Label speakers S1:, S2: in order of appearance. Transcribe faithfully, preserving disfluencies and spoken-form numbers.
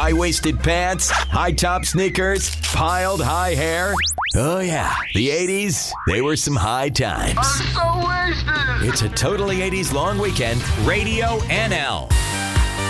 S1: High-waisted pants, high-top sneakers, piled high hair. Oh yeah, the eighties, they were some high times.
S2: I'm so wasted.
S1: It's a totally eighties long weekend.
S3: Radio N L.